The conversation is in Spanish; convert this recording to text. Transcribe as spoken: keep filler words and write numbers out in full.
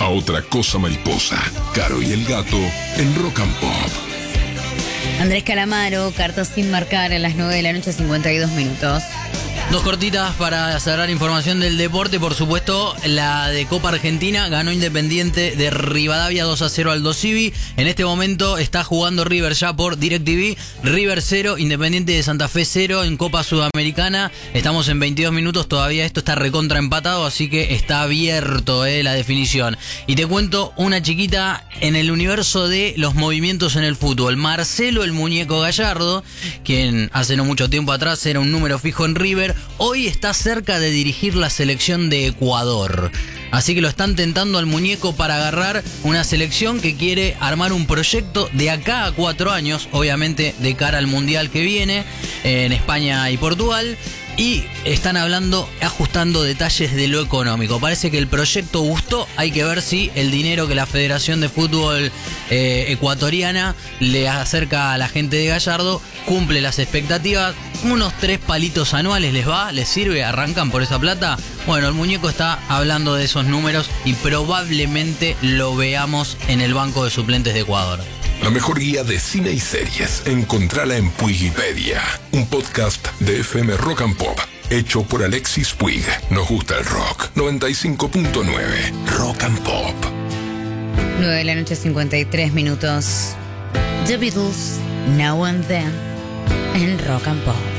a Otra Cosa Mariposa. Caro y el Gato en Rock and Pop. Andrés Calamaro, Cartas sin marcar a las nueve de la noche, cincuenta y dos minutos. Dos cortitas para cerrar información del deporte. Por supuesto, la de Copa Argentina. Ganó Independiente de Rivadavia dos a cero al Dosivi. En este momento está jugando River ya por DirecTV. River cero, Independiente de Santa Fe cero en Copa Sudamericana. Estamos en veintidós minutos. Todavía esto está recontra empatado, así que está abierto eh, la definición. Y te cuento una chiquita en el universo de los movimientos en el fútbol. Marcelo el Muñeco Gallardo, quien hace no mucho tiempo atrás era un número fijo en River, hoy está cerca de dirigir la selección de Ecuador. Así que lo están tentando al muñeco para agarrar una selección que quiere armar un proyecto de acá a cuatro años, obviamente de cara al Mundial que viene en España y Portugal. Y están hablando, ajustando detalles de lo económico. Parece que el proyecto gustó. Hay que ver si el dinero que la Federación de Fútbol eh, Ecuatoriana le acerca a la gente de Gallardo cumple las expectativas. Unos tres palitos anuales les va, les sirve, arrancan por esa plata. Bueno, el muñeco está hablando de esos números y probablemente lo veamos en el banco de suplentes de Ecuador. La mejor guía de cine y series, encontrala en Puigipedia, un podcast de F M Rock and Pop, hecho por Alexis Puig. Nos gusta el rock. noventa y cinco punto nueve Rock and Pop. nueve de la noche, cincuenta y tres minutos. The Beatles, Now and Then, en Rock and Pop.